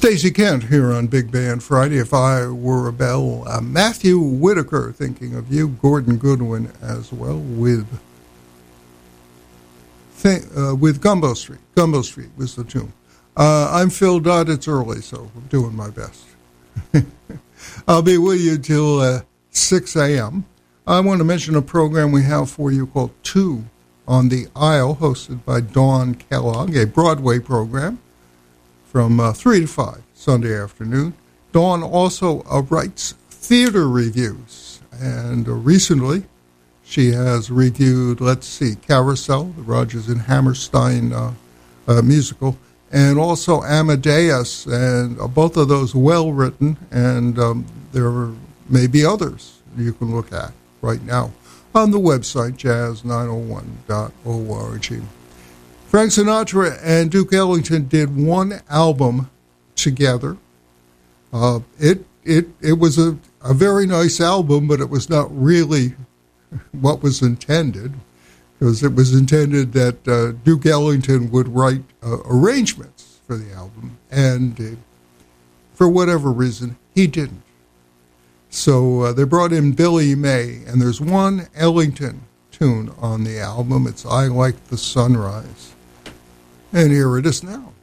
Stacey Kent here on Big Band Friday. If I Were a Bell, Matthew Whitaker, thinking of you. Gordon Goodwin as well with Gumbo Street. Gumbo Street was the tune. I'm Phil Dodd. It's early, so I'm doing my best. I'll be with you till 6 a.m. I want to mention a program we have for you called Two on the Aisle, hosted by Dawn Kellogg, a Broadway program from 3 to 5 Sunday afternoon. Dawn also writes theater reviews, and recently she has reviewed, Carousel, the Rodgers and Hammerstein musical, and also Amadeus, and both of those well-written, and there may be others you can look at right now on the website, jazz901.org. Frank Sinatra and Duke Ellington did one album together. It was a very nice album, but it was not really what was intended, because it was intended that Duke Ellington would write arrangements for the album, and for whatever reason, he didn't. So they brought in Billy May, and there's one Ellington tune on the album. It's I Like the Sunrise. And here it is now.